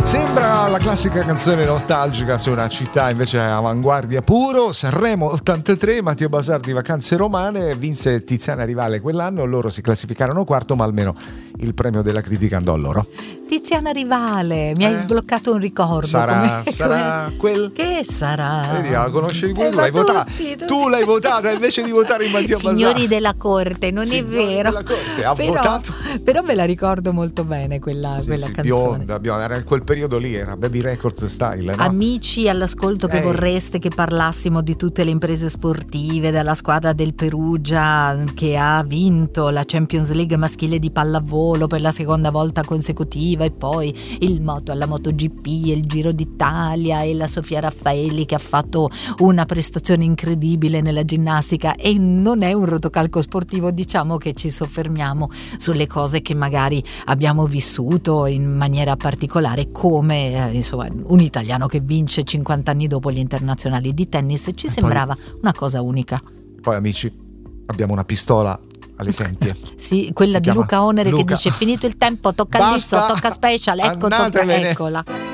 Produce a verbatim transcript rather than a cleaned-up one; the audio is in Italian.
Sembra la classica canzone nostalgica su una città invece avanguardia puro. Sanremo ottantatré, Matteo Basardi, Vacanze Romane, vinse Tiziana Rivale quell'anno, loro si classificarono quarto, ma almeno il premio della critica andò a loro. Tiziana Rivale, mi eh? hai sbloccato un ricordo. Sarà, come, sarà come... quel... Che sarà? Vedi, la conoscevi pure, eh, tu l'hai tutti, votata. tutti. Tu l'hai votata invece di votare in Matteo Basardi. Signori della corte, non Signori è vero. della corte, ha però, votato. Però me la ricordo molto bene quella, sì, quella sì, canzone. Bionda, bionda, era in quel periodo lì, era Baby Records style, no? Amici all'ascolto che Ehi. vorreste che parlassimo di tutte le imprese sportive, della squadra del Perugia che ha vinto la Champions League maschile di pallavolo per la seconda volta consecutiva, e poi il moto alla MotoGP e il Giro d'Italia, e la Sofia Raffaelli che ha fatto una prestazione incredibile nella ginnastica. E non è un rotocalco sportivo, diciamo che ci soffermiamo sulle cose che magari abbiamo vissuto in maniera particolare, come eh, insomma un italiano che vince cinquanta anni dopo gli internazionali di tennis. Ci e sembrava poi, una cosa unica. Poi amici, abbiamo una pistola alle tempie. Sì, quella si di Luca Onere Luca. Che dice: finito il tempo, tocca il Basta, visto, tocca special, ecco, tocca, andatevene. eccola.